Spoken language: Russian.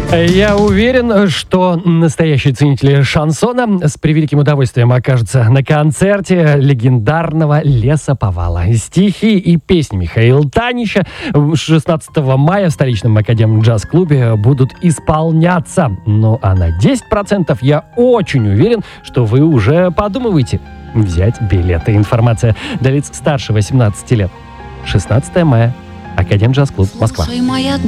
Я уверен, что настоящие ценители шансона с превеликим удовольствием окажутся на концерте легендарного Лесоповала. Стихи и песни Михаила Танича 16 мая в столичном Академ-джаз-клубе будут исполняться. Ну а на 10% я очень уверен, что вы уже подумываете взять билеты. Информация для лиц старше 18 лет. 16 мая. Академ-джаз-клуб, Москва. Слушай, моя